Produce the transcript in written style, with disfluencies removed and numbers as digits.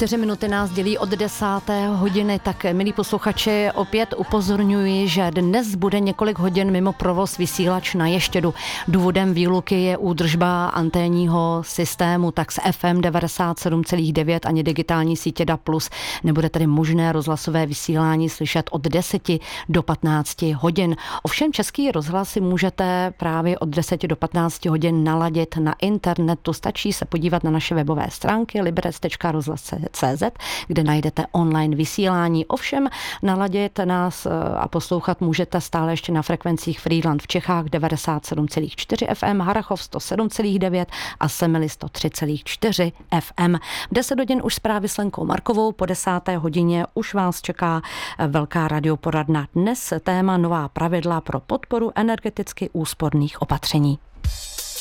4 minuty nás dělí od 10. hodiny, tak milí posluchači, opět upozorňuji, že dnes bude několik hodin mimo provoz vysílač na Ještědu. Důvodem výluky je údržba anténního systému, tak s FM 97,9 ani digitální sítě DAB+. Nebude tedy možné rozhlasové vysílání slyšet od 10 do 15 hodin. Ovšem Český rozhlas si můžete právě od 10 do 15 hodin naladit na internetu. Stačí se podívat na naše webové stránky liberec.rozhlas.cz, kde najdete online vysílání. Ovšem naladit nás a poslouchat můžete stále ještě na frekvencích Frýdlant v Čechách 97,4 FM, Harrachov 107,9 a Semily 103,4 FM. V 10 hodin už zprávy s Lenkou Markovou, po 10. hodině už vás čeká velká radioporadna. Dnes téma nová pravidla pro podporu energeticky úsporných opatření.